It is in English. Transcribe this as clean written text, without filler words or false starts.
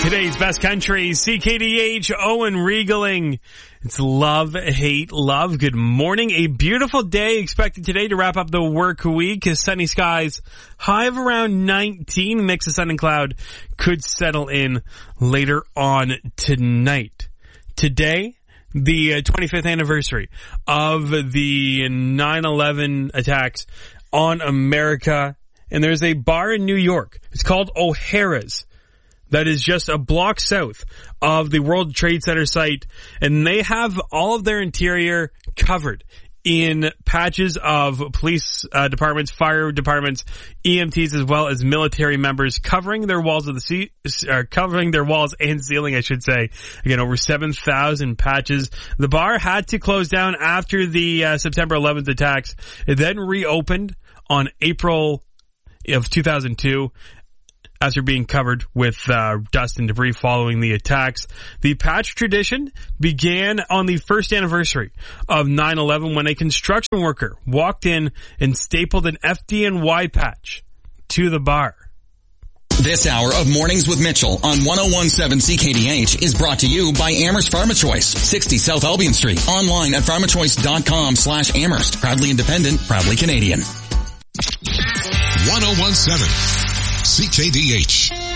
Today's best country, CKDH, Owen Regaling. It's Love, Hate, Love. Good morning. A beautiful day expected today to wrap up the work week. Sunny skies, high of around 19. Mix of sun and cloud could settle in later on tonight. Today, the 25th anniversary of the 9/11 attacks on America. And there's a bar in New York. It's called O'Hara's. That is just a block south of the World Trade Center site. And they have all of their interior covered in patches of police departments, fire departments, EMTs, as well as military members covering their walls covering their walls and ceiling, I should say. Again, over 7,000 patches. The bar had to close down after the September 11th attacks. It then reopened on April of 2002. After being covered with dust and debris following the attacks. The patch tradition began on the first anniversary of 9/11 when a construction worker walked in and stapled an FDNY patch to the bar. This hour of Mornings with Mitchell on 101.7 CKDH is brought to you by Amherst Pharmachoice, 60 South Albion Street. Online at pharmachoice.com/Amherst. Proudly independent, proudly Canadian. 101.7 CKDH.